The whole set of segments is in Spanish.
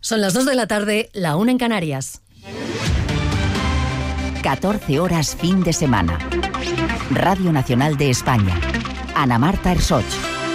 Son las 2 de la tarde, la 1 en Canarias. 14 horas fin de semana. Radio Nacional de España. Ana Marta Ersoch.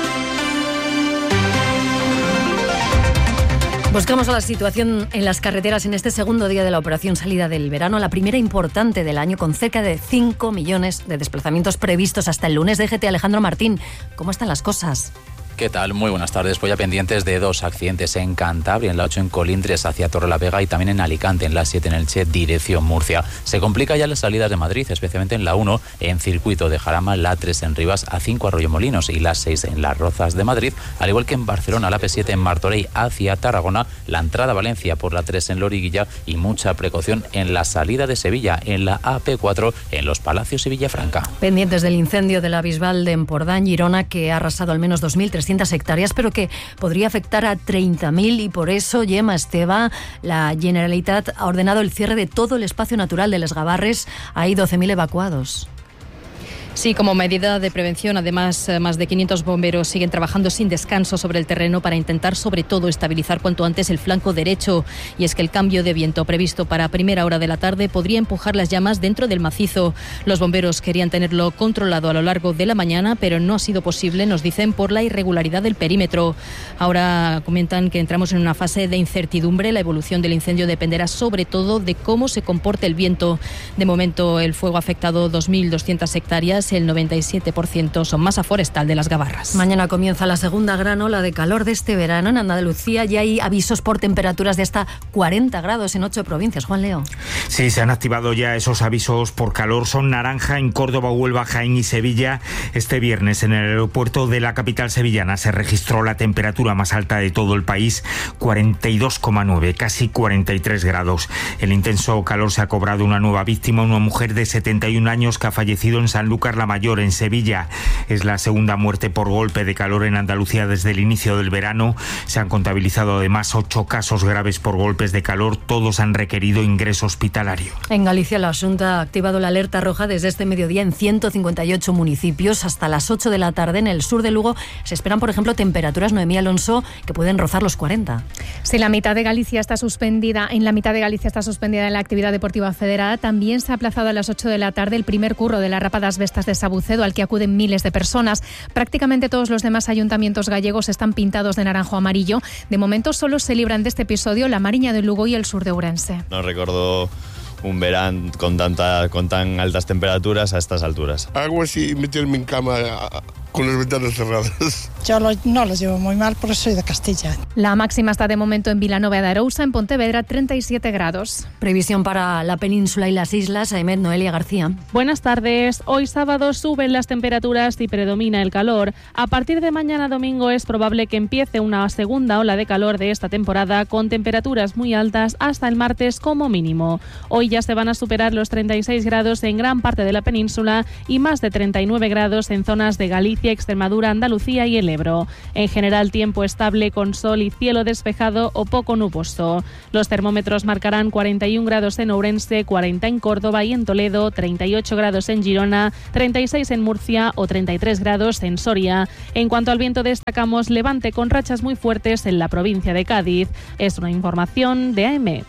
Buscamos la situación en las carreteras en este segundo día de la operación salida del verano, la primera importante del año, con cerca de 5 millones de desplazamientos previstos hasta el lunes. DGT, Alejandro Martín, ¿cómo están las cosas? ¿Qué tal? Muy buenas tardes. Pues ya pendientes de 2 accidentes en Cantabria, en la 8 en Colindres hacia Torrelavega y también en Alicante, en la 7 en Elche, dirección Murcia. Se complica ya las salidas de Madrid, especialmente en la 1 en Circuito de Jarama, la 3 en Rivas, A5 Arroyomolinos y la 6 en Las Rozas de Madrid, al igual que en Barcelona, la P7 en Martorell hacia Tarragona, la entrada a Valencia por la 3 en Loriguilla y mucha precaución en la salida de Sevilla, en la AP4 en Los Palacios y Villafranca. Pendientes del incendio de la Bisbal de Empordà, Girona, que ha arrasado al menos 2.300 hectáreas, pero que podría afectar a 30.000 y por eso, Gemma Esteva, la Generalitat ha ordenado el cierre de todo el espacio natural de Les Gavarres. Hay 12.000 evacuados. Sí, como medida de prevención, además, más de 500 bomberos siguen trabajando sin descanso sobre el terreno para intentar, sobre todo, estabilizar cuanto antes el flanco derecho. Y es que el cambio de viento previsto para primera hora de la tarde podría empujar las llamas dentro del macizo. Los bomberos querían tenerlo controlado a lo largo de la mañana, pero no ha sido posible, nos dicen, por la irregularidad del perímetro. Ahora comentan que entramos en una fase de incertidumbre. La evolución del incendio dependerá, sobre todo, de cómo se comporte el viento. De momento, el fuego ha afectado 2.200 hectáreas. El 97% son masa forestal de Las Gavarras. Mañana comienza la segunda gran ola de calor de este verano. En Andalucía ya hay avisos por temperaturas de hasta 40 grados en 8 provincias. Juan Leo. Sí, se han activado ya esos avisos por calor. Son naranja en Córdoba, Huelva, Jaén y Sevilla. Este viernes en el aeropuerto de la capital sevillana se registró la temperatura más alta de todo el país, 42,9, casi 43 grados. El intenso calor se ha cobrado una nueva víctima, una mujer de 71 años que ha fallecido en Sanlúcar la Mayor, en Sevilla. Es la segunda muerte por golpe de calor en Andalucía desde el inicio del verano. Se han contabilizado además 8 casos graves por golpes de calor. Todos han requerido ingreso hospitalario. En Galicia, la Xunta ha activado la alerta roja desde este mediodía en 158 municipios. Hasta las 8 de la tarde en el sur de Lugo se esperan, por ejemplo, temperaturas, Noemí Alonso, que pueden rozar los 40. Sí, en la mitad de Galicia está suspendida la actividad deportiva federada. También se ha aplazado a las 8 de la tarde el primer curro de las Rápadas Vestas de Sabucedo, al que acuden miles de personas. Prácticamente todos los demás ayuntamientos gallegos están pintados de naranjo amarillo. De momento solo se libran de este episodio la Mariña de Lugo y el sur de Ourense. No recuerdo un verano con tan altas temperaturas a estas alturas. Algo así, meterme en cama con las ventanas cerradas. Yo no los llevo muy mal porque soy de Castilla. La máxima está de momento en Vilanova de Arousa, en Pontevedra, 37 grados. Previsión para la península y las islas. Ahmed, Noelia García. Buenas tardes. Hoy sábado suben las temperaturas y predomina el calor. A partir de mañana domingo es probable que empiece una segunda ola de calor de esta temporada, con temperaturas muy altas hasta el martes como mínimo. Hoy ya se van a superar los 36 grados en gran parte de la península y más de 39 grados en zonas de Galicia, Extremadura, Andalucía y el Ebro. En general, tiempo estable con sol y cielo despejado o poco nuboso. Los termómetros marcarán 41 grados en Ourense, 40 en Córdoba y en Toledo, 38 grados en Girona, 36 en Murcia o 33 grados en Soria. En cuanto al viento, destacamos levante con rachas muy fuertes en la provincia de Cádiz. Es una información de AM.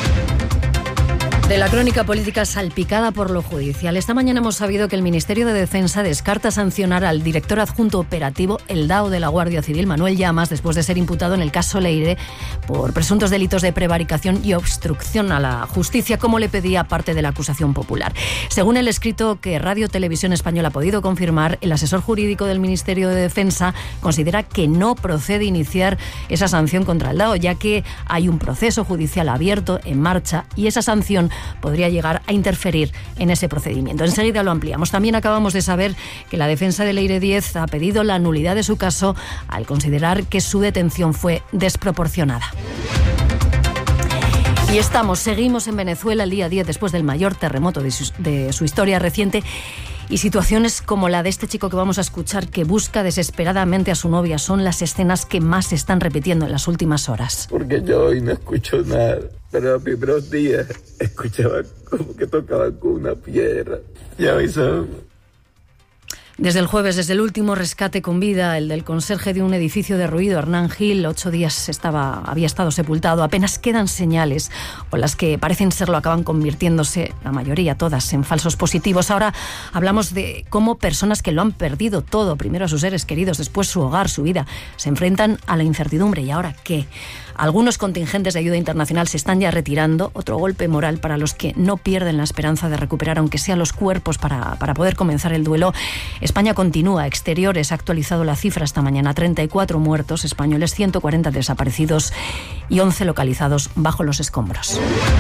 De la crónica política salpicada por lo judicial. Esta mañana hemos sabido que el Ministerio de Defensa descarta sancionar al director adjunto operativo, el DAO de la Guardia Civil, Manuel Llamas, después de ser imputado en el caso Leire por presuntos delitos de prevaricación y obstrucción a la justicia, como le pedía parte de la acusación popular. Según el escrito que Radio Televisión Española ha podido confirmar, el asesor jurídico del Ministerio de Defensa considera que no procede iniciar esa sanción contra el DAO, ya que hay un proceso judicial abierto, en marcha, y esa sanción podría llegar a interferir en ese procedimiento. Enseguida lo ampliamos. También acabamos de saber que la defensa de Leire Díez ha pedido la nulidad de su caso al considerar que su detención fue desproporcionada. Y seguimos en Venezuela el día 10 después del mayor terremoto de su historia reciente. Y situaciones como la de este chico que vamos a escuchar, que busca desesperadamente a su novia, son las escenas que más se están repitiendo en las últimas horas. Porque yo hoy no escucho nada, pero los primeros días escuchaba como que tocaban con una piedra. Ya hoy son Desde el jueves, desde el último rescate con vida, el del conserje de un edificio derruido, Hernán Gil, 8 días había estado sepultado. Apenas quedan señales, o las que parecen serlo acaban convirtiéndose, la mayoría, todas, en falsos positivos. Ahora hablamos de cómo personas que lo han perdido todo, primero a sus seres queridos, después su hogar, su vida, se enfrentan a la incertidumbre. ¿Y ahora qué? Algunos contingentes de ayuda internacional se están ya retirando, otro golpe moral para los que no pierden la esperanza de recuperar, aunque sea los cuerpos, para poder comenzar el duelo. España continúa. Exteriores ha actualizado la cifra esta mañana: 34 muertos españoles, 140 desaparecidos y 11 localizados bajo los escombros.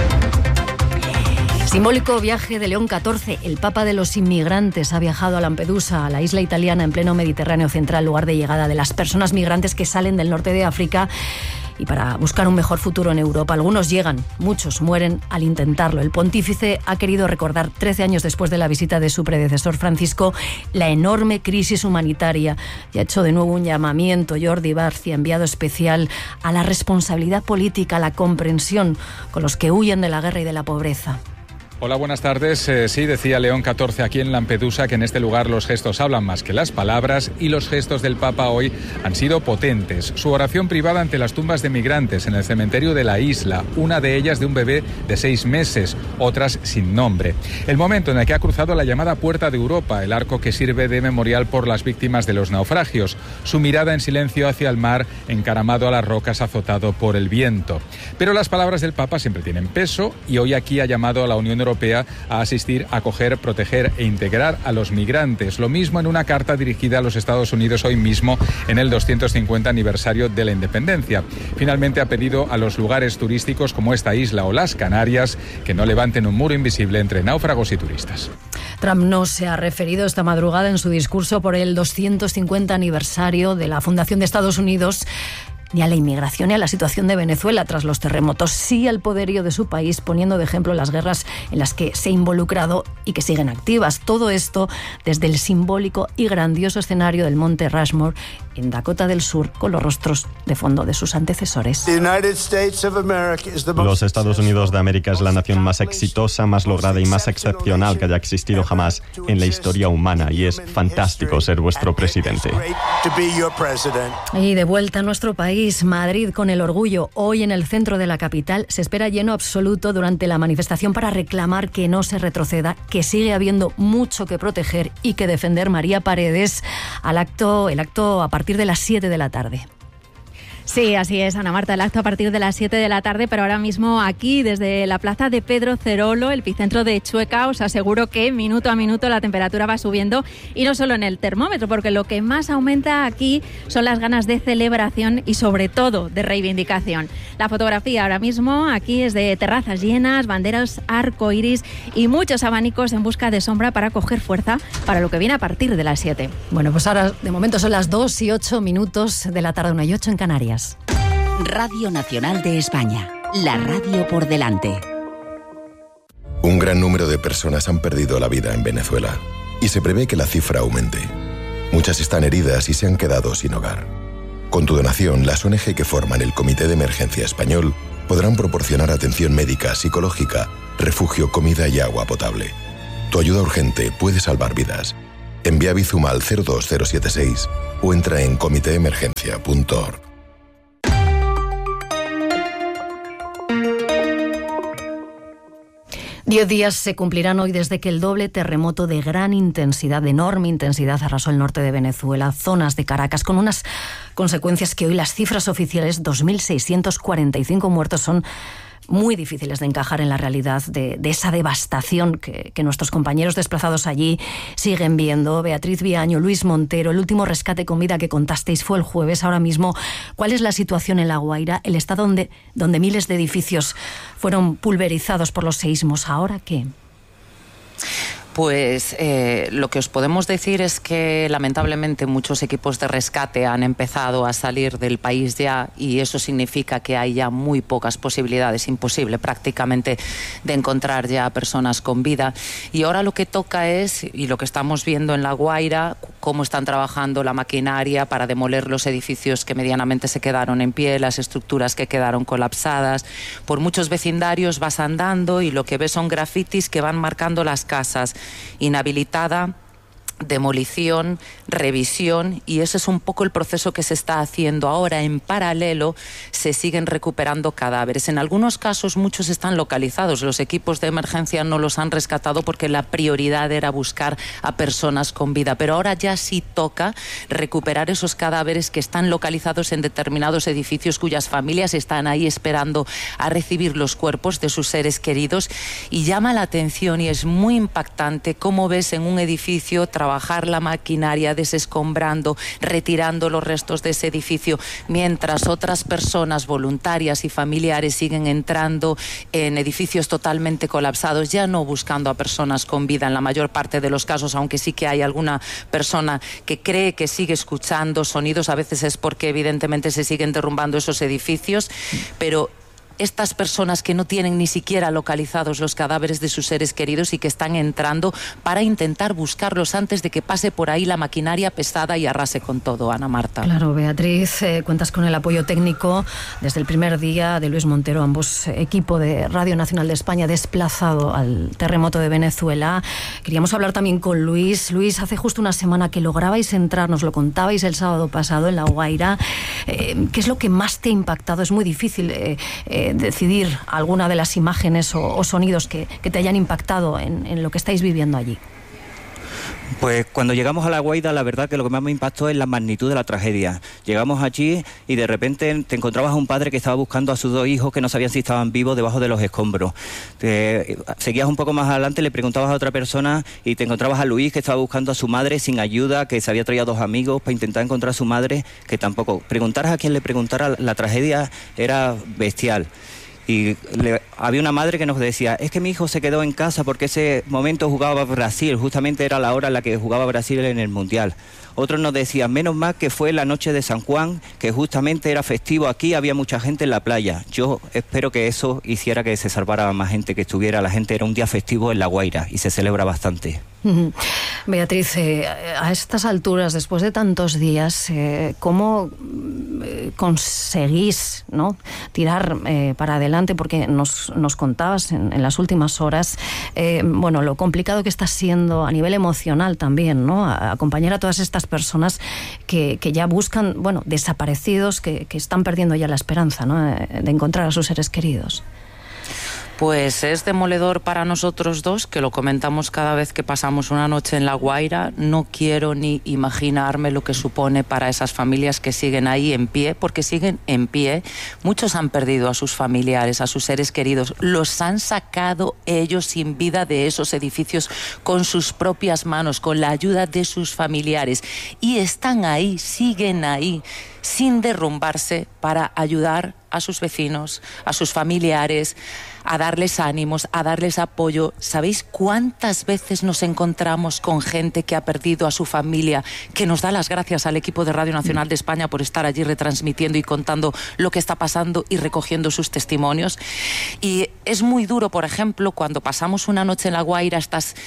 Simbólico viaje de León XIV. El Papa de los inmigrantes ha viajado a Lampedusa, a la isla italiana en pleno Mediterráneo central, lugar de llegada de las personas migrantes que salen del norte de África y para buscar un mejor futuro en Europa. Algunos llegan, muchos mueren al intentarlo. El pontífice ha querido recordar, 13 años después de la visita de su predecesor Francisco, la enorme crisis humanitaria y ha hecho de nuevo un llamamiento, Jordi Barcia, enviado especial, a la responsabilidad política, a la comprensión con los que huyen de la guerra y de la pobreza. Hola, buenas tardes. Sí, decía León XIV aquí en Lampedusa que en este lugar los gestos hablan más que las palabras, y los gestos del Papa hoy han sido potentes. Su oración privada ante las tumbas de migrantes en el cementerio de la isla, una de ellas de un bebé de 6 meses, otras sin nombre. El momento en el que ha cruzado la llamada Puerta de Europa, el arco que sirve de memorial por las víctimas de los naufragios. Su mirada en silencio hacia el mar, encaramado a las rocas, azotado por el viento. Pero las palabras del Papa siempre tienen peso, y hoy aquí ha llamado a la Unión Europea a asistir, acoger, proteger e integrar a los migrantes. Lo mismo en una carta dirigida a los Estados Unidos hoy mismo en el 250 aniversario de la independencia. Finalmente ha pedido a los lugares turísticos como esta isla o las Canarias que no levanten un muro invisible entre náufragos y turistas. Trump no se ha referido esta madrugada en su discurso por el 250 aniversario de la fundación de Estados Unidos ni a la inmigración ni a la situación de Venezuela tras los terremotos, sí al poderío de su país, poniendo de ejemplo las guerras en las que se ha involucrado y que siguen activas. Todo esto desde el simbólico y grandioso escenario del Monte Rushmore en Dakota del Sur, con los rostros de fondo de sus antecesores. Los Estados Unidos de América es la nación más exitosa, más lograda y más excepcional que haya existido jamás en la historia humana, y es fantástico ser vuestro presidente. Y de vuelta a nuestro país, Madrid con el orgullo. Hoy en el centro de la capital se espera lleno absoluto durante la manifestación para reclamar que no se retroceda, que sigue habiendo mucho que proteger y que defender. María Paredes, el acto a partir de las 7 de la tarde. Sí, así es, Ana Marta, el acto a partir de las 7 de la tarde, pero ahora mismo aquí, desde la plaza de Pedro Cerolo, el epicentro de Chueca, os aseguro que minuto a minuto la temperatura va subiendo, y no solo en el termómetro, porque lo que más aumenta aquí son las ganas de celebración y sobre todo de reivindicación. La fotografía ahora mismo aquí es de terrazas llenas, banderas arcoiris y muchos abanicos en busca de sombra para coger fuerza para lo que viene a partir de las 7. Bueno, pues ahora de momento son las 2:08 de la tarde, 1:08 en Canarias. Radio Nacional de España, la radio por delante. Un gran número de personas han perdido la vida en Venezuela y se prevé que la cifra aumente. Muchas están heridas y se han quedado sin hogar. Con tu donación, las ONG que forman el Comité de Emergencia Español podrán proporcionar atención médica, psicológica, refugio, comida y agua potable. Tu ayuda urgente puede salvar vidas. Envía Bizum al 02076 o entra en comiteemergencia.org. 10 días se cumplirán hoy desde que el doble terremoto de gran intensidad, de enorme intensidad, arrasó el norte de Venezuela, zonas de Caracas, con unas consecuencias que hoy las cifras oficiales, 2.645 muertos, son muy difíciles de encajar en la realidad de esa devastación que nuestros compañeros desplazados allí siguen viendo. Beatriz Viaño, Luis Montero, el último rescate con vida que contasteis fue el jueves. Ahora mismo, ¿cuál es la situación en La Guaira? El estado donde miles de edificios fueron pulverizados por los seísmos. ¿Ahora qué? Pues lo que os podemos decir es que lamentablemente muchos equipos de rescate han empezado a salir del país ya, y eso significa que hay ya muy pocas posibilidades, imposible prácticamente, de encontrar ya personas con vida. Y ahora lo que toca es, y lo que estamos viendo en La Guaira, cómo están trabajando la maquinaria para demoler los edificios que medianamente se quedaron en pie, las estructuras que quedaron colapsadas. Por muchos vecindarios vas andando y lo que ves son grafitis que van marcando las casas: inhabilitada, demolición, revisión, y ese es un poco el proceso que se está haciendo ahora. En paralelo se siguen recuperando cadáveres. En algunos casos muchos están localizados. Los equipos de emergencia no los han rescatado porque la prioridad era buscar a personas con vida, pero ahora ya sí toca recuperar esos cadáveres que están localizados en determinados edificios cuyas familias están ahí esperando a recibir los cuerpos de sus seres queridos. Y llama la atención y es muy impactante cómo ves en un edificio trabajar la maquinaria desescombrando, retirando los restos de ese edificio, mientras otras personas voluntarias y familiares siguen entrando en edificios totalmente colapsados, ya no buscando a personas con vida en la mayor parte de los casos, aunque sí que hay alguna persona que cree que sigue escuchando sonidos. A veces es porque evidentemente se siguen derrumbando esos edificios, pero estas personas que no tienen ni siquiera localizados los cadáveres de sus seres queridos y que están entrando para intentar buscarlos antes de que pase por ahí la maquinaria pesada y arrase con todo. Ana Marta. Claro, Beatriz, cuentas con el apoyo técnico desde el primer día de Luis Montero, ambos equipo de Radio Nacional de España desplazado al terremoto de Venezuela. Queríamos hablar también con Luis. Luis, hace justo una semana que lograbais entrar, nos lo contabais el sábado pasado en La Guaira. ¿Qué es lo que más te ha impactado? Es muy difícil decidir alguna de las imágenes o sonidos que te hayan impactado en lo que estáis viviendo allí. Pues cuando llegamos a La Guaira, la verdad que lo que más me impactó es la magnitud de la tragedia. Llegamos allí y de repente te encontrabas a un padre que estaba buscando a sus 2 hijos que no sabían si estaban vivos debajo de los escombros. Seguías un poco más adelante, le preguntabas a otra persona y te encontrabas a Luis, que estaba buscando a su madre sin ayuda, que se había traído a 2 amigos para intentar encontrar a su madre, que tampoco. Preguntaras a quien le preguntara, la tragedia era bestial. Y había una madre que nos decía, es que mi hijo se quedó en casa porque ese momento jugaba Brasil, justamente era la hora en la que jugaba Brasil en el Mundial. Otros nos decían, menos mal que fue la noche de San Juan, que justamente era festivo aquí, había mucha gente en la playa. Yo espero que eso hiciera que se salvara más gente, que estuviera la gente, era un día festivo en La Guaira y se celebra bastante. Beatriz, a estas alturas, después de tantos días, ¿cómo conseguís, ¿no?, tirar para adelante? Porque nos contabas en las últimas horas, bueno, lo complicado que está siendo a nivel emocional también, ¿no?, acompañar a todas estas personas que ya buscan, bueno, desaparecidos, que están perdiendo ya la esperanza, ¿no?, de encontrar a sus seres queridos. Pues es demoledor para nosotros dos, que lo comentamos cada vez que pasamos una noche en La Guaira. No quiero ni imaginarme lo que supone para esas familias que siguen ahí en pie, porque siguen en pie. Muchos han perdido a sus familiares, a sus seres queridos. Los han sacado ellos sin vida de esos edificios con sus propias manos, con la ayuda de sus familiares. Y están ahí, siguen ahí, sin derrumbarse, para ayudar a sus vecinos, a sus familiares, a darles ánimos, a darles apoyo. ¿Sabéis cuántas veces nos encontramos con gente que ha perdido a su familia, que nos da las gracias al equipo de Radio Nacional de España por estar allí retransmitiendo y contando lo que está pasando y recogiendo sus testimonios? Y es muy duro, por ejemplo, cuando pasamos una noche en La Guaira,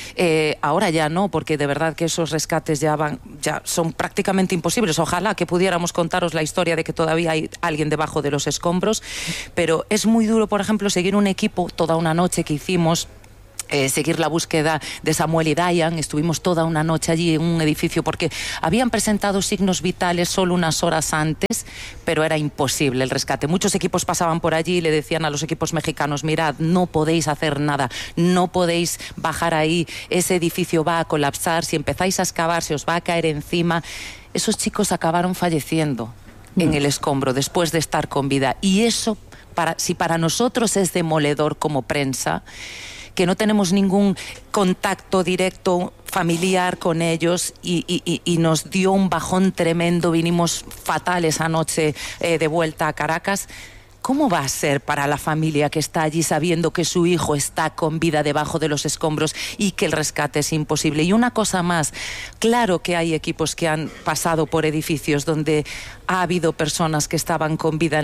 ahora ya no, porque de verdad que esos rescates ya son prácticamente imposibles. Ojalá que pudiéramos contaros la historia de que todavía hay alguien debajo de los escombros, pero es muy duro, por ejemplo, seguir un equipo toda una noche que hicimos, seguir la búsqueda de Samuel y Diane. Estuvimos toda una noche allí en un edificio porque habían presentado signos vitales solo unas horas antes, pero era imposible el rescate. Muchos equipos pasaban por allí y le decían a los equipos mexicanos, mirad, no podéis hacer nada, no podéis bajar ahí, ese edificio va a colapsar, si empezáis a excavar se os va a caer encima. Esos chicos acabaron falleciendo en el escombro después de estar con vida, y eso, si para nosotros es demoledor como prensa, que no tenemos ningún contacto directo familiar con ellos y nos dio un bajón tremendo, vinimos fatales anoche de vuelta a Caracas. ¿Cómo va a ser para la familia que está allí sabiendo que su hijo está con vida debajo de los escombros y que el rescate es imposible? Y una cosa más, claro que hay equipos que han pasado por edificios donde ha habido personas que estaban con vida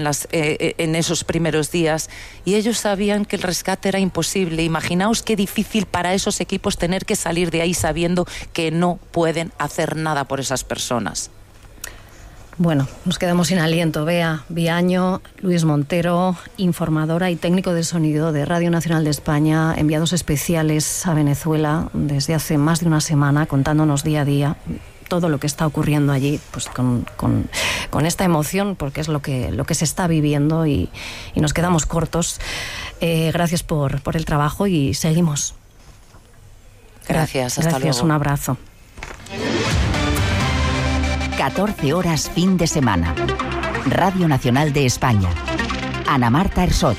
en esos primeros días y ellos sabían que el rescate era imposible. Imaginaos qué difícil para esos equipos tener que salir de ahí sabiendo que no pueden hacer nada por esas personas. Bueno, nos quedamos sin aliento. Bea Viaño, Luis Montero, informadora y técnico de sonido de Radio Nacional de España, enviados especiales a Venezuela desde hace más de una semana, contándonos día a día todo lo que está ocurriendo allí, pues con esta emoción, porque es lo que se está viviendo y nos quedamos cortos. Gracias por el trabajo y seguimos. Gracias, hasta luego. Un abrazo. 14 horas fin de semana. Radio Nacional de España. Ana Marta Ersoch.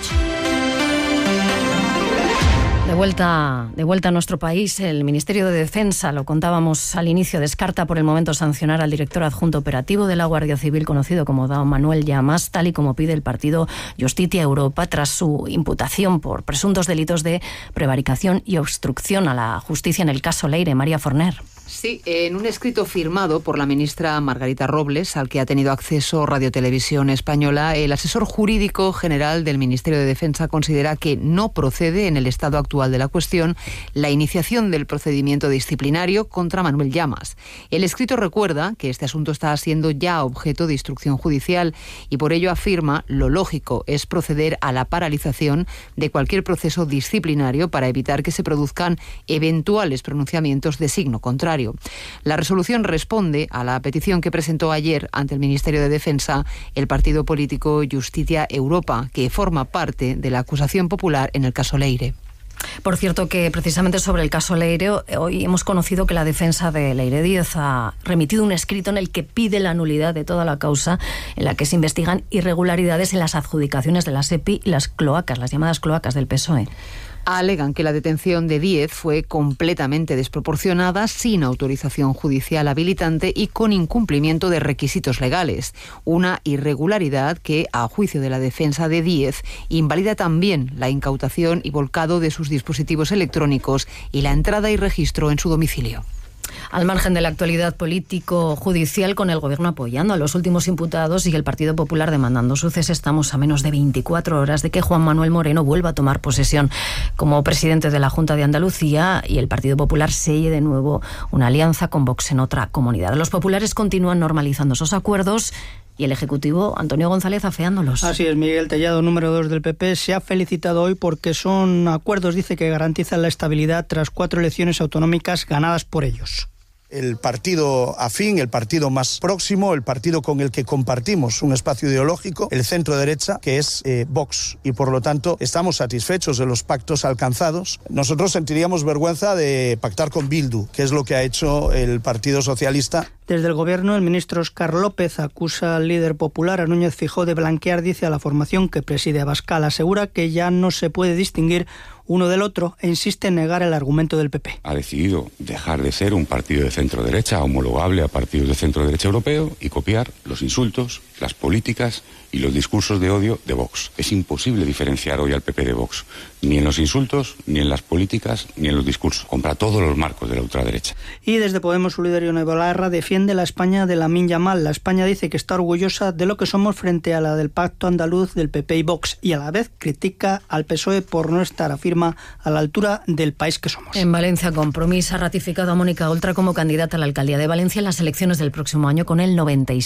De vuelta a nuestro país, el Ministerio de Defensa, lo contábamos al inicio, descarta por el momento sancionar al director adjunto operativo de la Guardia Civil, conocido como DAO, Manuel Llamas, tal y como pide el partido Justitia Europa, tras su imputación por presuntos delitos de prevaricación y obstrucción a la justicia en el caso Leire. María Forner. Sí, en un escrito firmado por la ministra Margarita Robles, al que ha tenido acceso Radio Televisión Española, el asesor jurídico general del Ministerio de Defensa considera que no procede, en el estado actual de la cuestión, la iniciación del procedimiento disciplinario contra Manuel Llamas. El escrito recuerda que este asunto está siendo ya objeto de instrucción judicial y por ello afirma lo lógico es proceder a la paralización de cualquier proceso disciplinario para evitar que se produzcan eventuales pronunciamientos de signo contrario. La resolución responde a la petición que presentó ayer ante el Ministerio de Defensa el partido político Justitia Europa, que forma parte de la acusación popular en el caso Leire. Por cierto, que precisamente sobre el caso Leire, hoy hemos conocido que la defensa de Leire Díaz ha remitido un escrito en el que pide la nulidad de toda la causa en la que se investigan irregularidades en las adjudicaciones de la SEPI y las cloacas, las llamadas cloacas del PSOE. Alegan que la detención de Díez fue completamente desproporcionada, sin autorización judicial habilitante y con incumplimiento de requisitos legales. Una irregularidad que, a juicio de la defensa de Díez, invalida también la incautación y volcado de sus dispositivos electrónicos y la entrada y registro en su domicilio. Al margen de la actualidad político-judicial, con el Gobierno apoyando a los últimos imputados y el Partido Popular demandando su cese, estamos a menos de 24 horas de que Juan Manuel Moreno vuelva a tomar posesión como presidente de la Junta de Andalucía y el Partido Popular selle de nuevo una alianza con Vox en otra comunidad. Los populares continúan normalizando esos acuerdos y el Ejecutivo, Antonio González, afeándolos. Así es, Miguel Tellado, número 2 del PP, se ha felicitado hoy porque son acuerdos, dice, que garantizan la estabilidad tras 4 elecciones autonómicas ganadas por ellos. El partido afín, el partido más próximo, el partido con el que compartimos un espacio ideológico, el centro derecha, que es Vox. Y por lo tanto estamos satisfechos de los pactos alcanzados. Nosotros sentiríamos vergüenza de pactar con Bildu, que es lo que ha hecho el Partido Socialista. Desde el Gobierno, el ministro Óscar López acusa al líder popular, a Núñez Feijóo, de blanquear, dice, a la formación que preside Abascal. Asegura que ya no se puede distinguir uno del otro e insiste en negar el argumento del PP. Ha decidido dejar de ser un partido de centro-derecha homologable a partidos de centro-derecha europeo y copiar los insultos, las políticas y los discursos de odio de Vox. Es imposible diferenciar hoy al PP de Vox, ni en los insultos, ni en las políticas, ni en los discursos. Compra todos los marcos de la ultraderecha. Y desde Podemos, su líder, Ione Belarra, defiende la España de Lamine Yamal. La España dice que está orgullosa de lo que somos frente a la del pacto andaluz del PP y Vox, y a la vez critica al PSOE por no estar, afirma, a la altura del país que somos. En Valencia, Compromís ha ratificado a Mónica Oltra como candidata a la alcaldía de Valencia en las elecciones del próximo año con el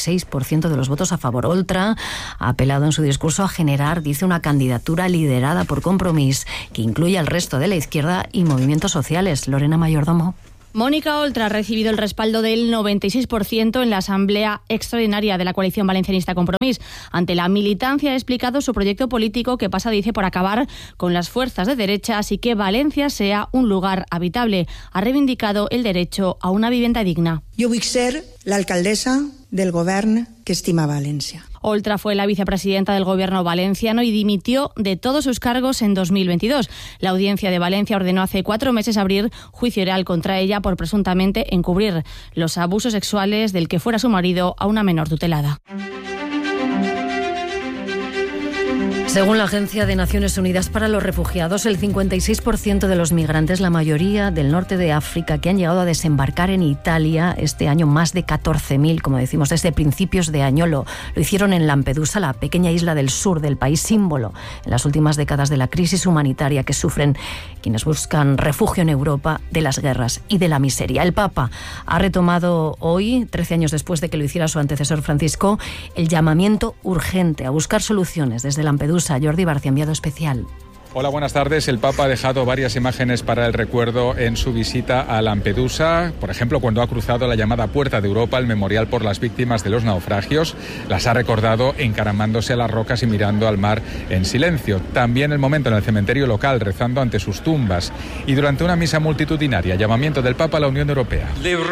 96% de los votos a favor. Oltra ha apelado en su discurso a generar, dice, una candidatura liderada por Compromís que incluya al resto de la izquierda y movimientos sociales. Lorena Mayordomo. Mónica Oltra ha recibido el respaldo del 96% en la Asamblea Extraordinaria de la coalición valencianista Compromís. Ante la militancia ha explicado su proyecto político que pasa, dice, por acabar con las fuerzas de derechas y que Valencia sea un lugar habitable. Ha reivindicado el derecho a una vivienda digna. Jo vull ser l'alcaldessa del govern que estima València. Oltra fue la vicepresidenta del gobierno valenciano y dimitió de todos sus cargos en 2022. La Audiencia de Valencia ordenó hace 4 meses abrir juicio oral contra ella por presuntamente encubrir los abusos sexuales del que fuera su marido a una menor tutelada. Según la Agencia de Naciones Unidas para los Refugiados, el 56% de los migrantes, la mayoría del norte de África, que han llegado a desembarcar en Italia este año, más de 14.000, como decimos, desde principios de año, lo hicieron en Lampedusa, la pequeña isla del sur del país, símbolo en las últimas décadas de la crisis humanitaria que sufren quienes buscan refugio en Europa de las guerras y de la miseria. El Papa ha retomado hoy, 13 años después de que lo hiciera su antecesor Francisco, el llamamiento urgente a buscar soluciones desde Lampedusa. Jordi Barcia, enviado especial. Hola, buenas tardes. El Papa ha dejado varias imágenes para el recuerdo en su visita a Lampedusa. Por ejemplo, cuando ha cruzado la llamada Puerta de Europa, el memorial por las víctimas de los naufragios, las ha recordado encaramándose a las rocas y mirando al mar en silencio. También el momento en el cementerio local, rezando ante sus tumbas. Y durante una misa multitudinaria, llamamiento del Papa a la Unión Europea.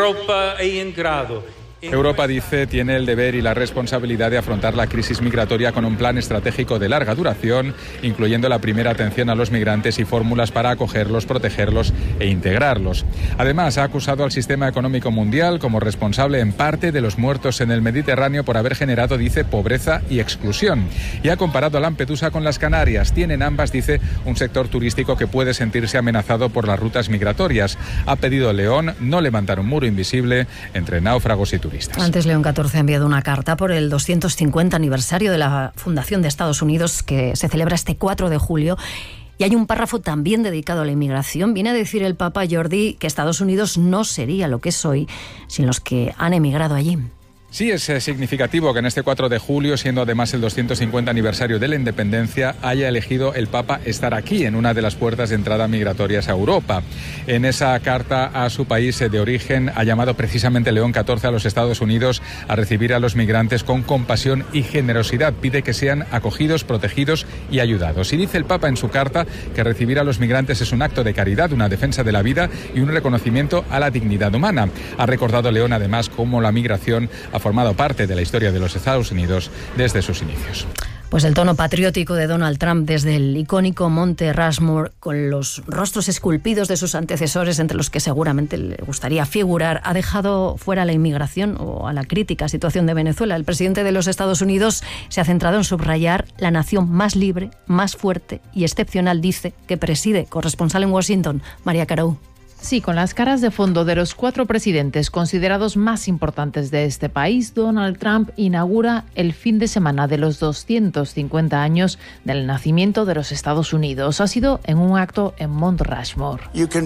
Europa, dice, tiene el deber y la responsabilidad de afrontar la crisis migratoria con un plan estratégico de larga duración, incluyendo la primera atención a los migrantes y fórmulas para acogerlos, protegerlos e integrarlos. Además, ha acusado al sistema económico mundial como responsable en parte de los muertos en el Mediterráneo por haber generado, dice, pobreza y exclusión. Y ha comparado a Lampedusa con las Canarias. Tienen ambas, dice, un sector turístico que puede sentirse amenazado por las rutas migratorias. Ha pedido León no levantar un muro invisible entre náufragos y turistas. Antes, León XIV ha enviado una carta por el 250 aniversario de la fundación de Estados Unidos, que se celebra este 4 de julio. Y hay un párrafo también dedicado a la inmigración. Viene a decir el Papa, Jordi, que Estados Unidos no sería lo que es hoy sin los que han emigrado allí. Sí, es significativo que en este 4 de julio, siendo además el 250 aniversario de la independencia, haya elegido el Papa estar aquí, en una de las puertas de entrada migratorias a Europa. En esa carta a su país de origen ha llamado precisamente León XIV a los Estados Unidos a recibir a los migrantes con compasión y generosidad. Pide que sean acogidos, protegidos y ayudados. Y dice el Papa en su carta que recibir a los migrantes es un acto de caridad, una defensa de la vida y un reconocimiento a la dignidad humana. Ha recordado León además cómo la migración ha formado parte de la historia de los Estados Unidos desde sus inicios. Pues el tono patriótico de Donald Trump desde el icónico Monte Rushmore, con los rostros esculpidos de sus antecesores, entre los que seguramente le gustaría figurar, ha dejado fuera la inmigración o a la crítica situación de Venezuela. El presidente de los Estados Unidos se ha centrado en subrayar la nación más libre, más fuerte y excepcional, dice, que preside. Corresponsal en Washington, María Carou. Sí, con las caras de fondo de los 4 presidentes considerados más importantes de este país, Donald Trump inaugura el fin de semana de los 250 años del nacimiento de los Estados Unidos. Ha sido en un acto en Mount Rushmore,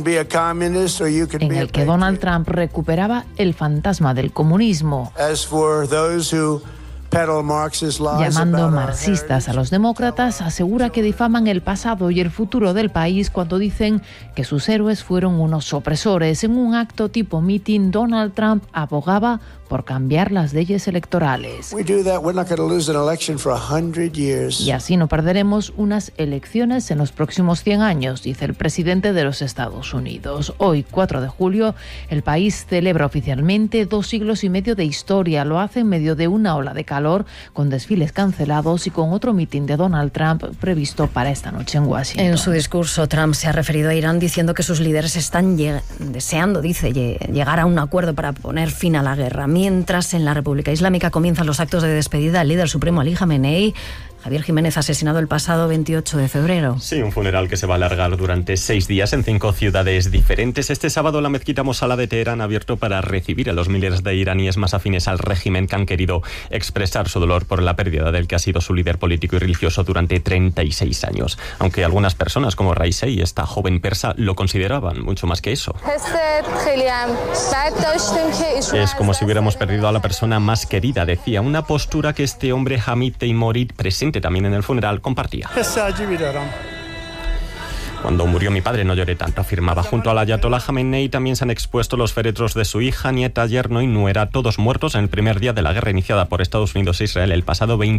en el que Donald Trump recuperaba el fantasma del comunismo, llamando marxistas a los demócratas. Asegura que difaman el pasado y el futuro del país cuando dicen que sus héroes fueron unos opresores. En un acto tipo meeting, Donald Trump abogaba por cambiar las leyes electorales. Y así no perderemos unas elecciones en los próximos 100 años, dice el presidente de los Estados Unidos. Hoy, 4 de julio, el país celebra oficialmente 2 siglos y medio de historia. Lo hace en medio de una ola de calor, con desfiles cancelados y con otro mitin de Donald Trump previsto para esta noche en Washington. En su discurso, Trump se ha referido a Irán diciendo que sus líderes están deseando, dice, llegar a un acuerdo para poner fin a la guerra. Mientras en la República Islámica comienzan los actos de despedida al líder supremo Ali Jamenei, Javier Jiménez, asesinado el pasado 28 de febrero. Sí, un funeral que se va a alargar durante 6 días en 5 ciudades diferentes. Este sábado la mezquita Mosala de Teherán ha abierto para recibir a los miles de iraníes más afines al régimen que han querido expresar su dolor por la pérdida del que ha sido su líder político y religioso durante 36 años. Aunque algunas personas como Raisei, esta joven persa, lo consideraban mucho más que eso. Es como si hubiéramos perdido a la persona más querida, decía. Una postura que este hombre Hamid Teimouri, presente también en el funeral, compartía. Cuando murió mi padre no lloré tanto, afirmaba. Junto al ayatolá Jamenei también se han expuesto los féretros de su hija, nieta, yerno y nuera, todos muertos en el primer día de la guerra iniciada por Estados Unidos e Israel el pasado 20